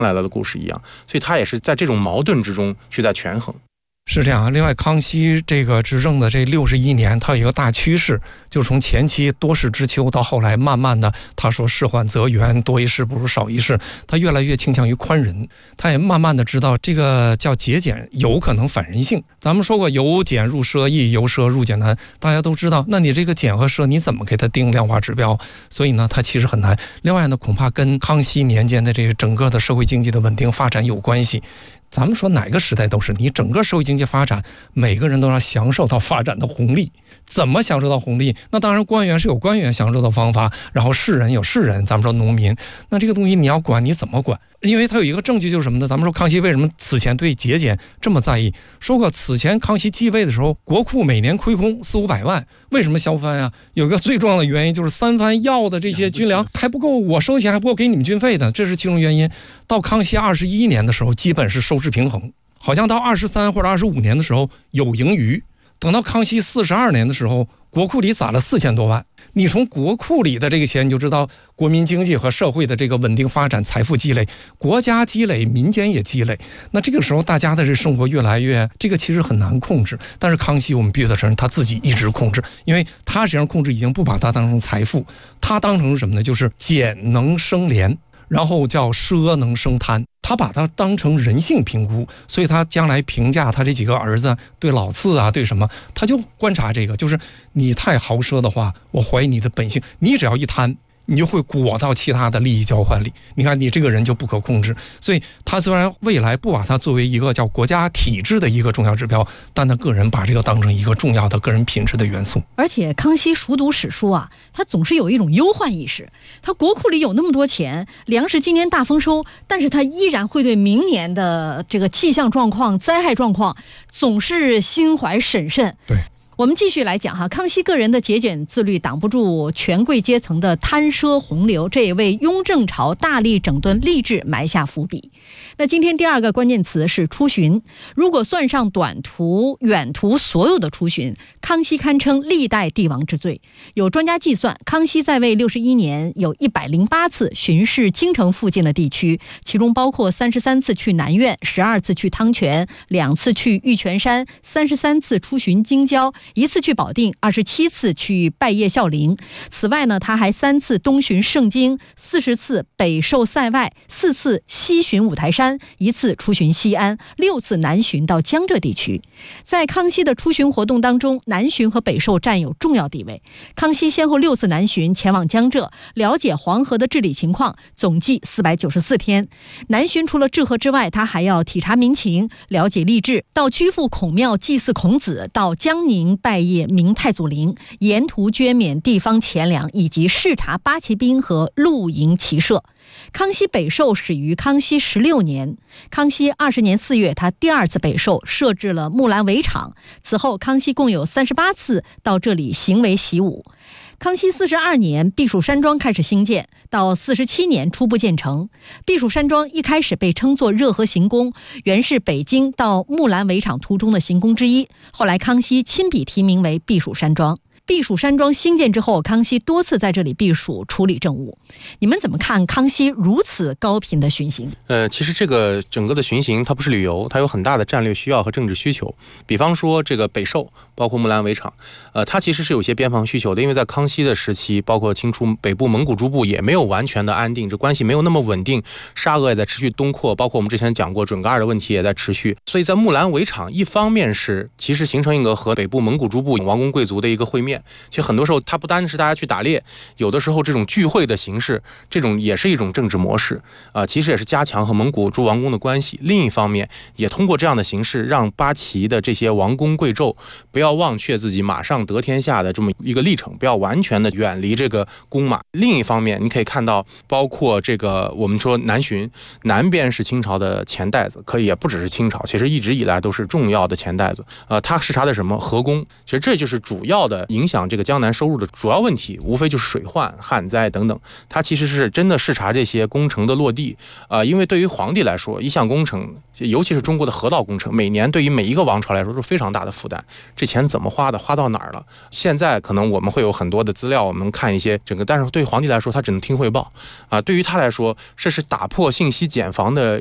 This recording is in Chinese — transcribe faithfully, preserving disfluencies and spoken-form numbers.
来了的故事一样，所以他也是在这种矛盾之中去在权衡。 是这样啊。另外，康熙这个执政的这六十一年，他有一个大趋势，就从前期多事之秋到后来，慢慢的他说事缓则圆，多一事不如少一事，他越来越倾向于宽仁。他也慢慢的知道这个叫节俭有可能反人性。咱们说过由俭入奢易，由奢入俭难，大家都知道。那你这个俭和奢你怎么给他定量化指标？所以呢，它其实很难。另外呢，恐怕跟康熙年间的这个整个的社会经济的稳定发展有关系。咱们说哪个时代都是，你整个社会经济发展，每个人都要享受到发展的红利。怎么享受到红利？那当然官员是有官员享受的方法，然后士人有士人，咱们说农民，那这个东西你要管你怎么管？因为它有一个证据就是什么呢？咱们说康熙为什么此前对节俭这么在意？说过此前康熙继位的时候，国库每年亏空四五百万，为什么削藩啊？有一个最重要的原因就是三藩要的这些军粮还不够，我收钱还不够给你们军费的，这是其中原因。到康熙二十一年的时候，基本是收支平衡，好像到二十三或者二十五年的时候有盈余。等到康熙四十二年的时候，国库里撒了四千多万。你从国库里的这个钱，你就知道国民经济和社会的这个稳定发展、财富积累，国家积累，民间也积累。那这个时候，大家的这生活越来越，这个其实很难控制。但是康熙，我们必须得承认，他自己一直控制，因为他实际上控制已经不把它当成财富，他当成什么呢？就是俭能生廉，然后叫奢能生贪。他把它当成人性评估，所以他将来评价他这几个儿子对老四啊，对什么，他就观察这个，就是你太豪奢的话，我怀疑你的本性，你只要一贪，你就会裹到其他的利益交换里。你看你这个人就不可控制，所以他虽然未来不把它作为一个叫国家体制的一个重要指标，但他个人把这个当成一个重要的个人品质的元素。 而且康熙熟读史书啊，他总是有一种忧患意识。他国库里有那么多钱，粮食今年大丰收，但是他依然会对明年的这个气象状况、灾害状况总是心怀审慎。 对。 我们继续来讲哈，康熙个人的节俭自律挡不住权贵阶层的贪奢洪流，这也为雍正朝大力整顿吏治埋下伏笔。那今天第二个关键词是出巡，如果算上短途、远途所有的出巡，康熙堪称历代帝王之最。有专家计算，康熙在位六十一年，有一百零八次巡视京城附近的地区，其中包括三十三次去南苑，十二次去汤泉，两次去玉泉山，三十三次出巡京郊，一次去保定，二十七次去拜谒孝陵。此外呢，他还三次东巡盛京，四十次北受塞外，四次西巡五台山，一次出巡西安，六次南巡到江浙地区。在康熙的出巡活动当中，南巡和北受占有重要地位。康熙先后六次南巡前往江浙，了解黄河的治理情况，总计四百九十四天。南巡除了治河之外，他还要体察民情，了解吏治，到曲阜孔庙祭祀孔子，到江宁拜谒明太祖陵，沿途捐免地方钱粮，以及视察八旗兵和露营骑射。康熙北狩始于康熙十六年，康熙二十年四月，他第二次北狩，设置了木兰围场。此后，康熙共有三十八次到这里行为习武。康熙四十二年，避暑山庄开始兴建，到四十七年初步建成。避暑山庄一开始被称作热河行宫，原是北京到木兰围场途中的行宫之一，后来康熙亲笔题名为避暑山庄。避暑山庄兴建之后，康熙多次在这里避暑处理政务。你们怎么看康熙如此高频的巡行？ 呃，其实这个整个的巡行它不是旅游，它有很大的战略需要和政治需求。比方说这个北狩，包括木兰围场，呃，它其实是有些边防需求的，因为在康熙的时期，包括清初北部蒙古诸部也没有完全的安定，这关系没有那么稳定，沙俄也在持续东扩，包括我们之前讲过准噶尔的问题也在持续。所以在木兰围场，一方面是其实形成一个和北部蒙古诸部王公贵族的一个会面。其实很多时候它不单是大家去打猎，有的时候这种聚会的形式，这种也是一种政治模式啊、呃，其实也是加强和蒙古诸王公的关系。另一方面，也通过这样的形式，让八旗的这些王公贵胄不要忘却自己马上得天下的这么一个历程，不要完全的远离这个弓马。另一方面，你可以看到，包括这个我们说南巡，南边是清朝的钱袋子，可以也不只是清朝，其实一直以来都是重要的钱袋子。呃，它视察的什么河工，其实这就是主要的影响响这个江南收入的主要问题，无非就是水患、旱灾等等。他其实是真的视察这些工程的落地啊、呃，因为对于皇帝来说，一项工程，尤其是中国的河道工程，每年对于每一个王朝来说都是非常大的负担。这钱怎么花的？花到哪儿了？现在可能我们会有很多的资料，我们看一些整个，但是对于皇帝来说，他只能听汇报啊、呃。对于他来说，这是打破信息茧房的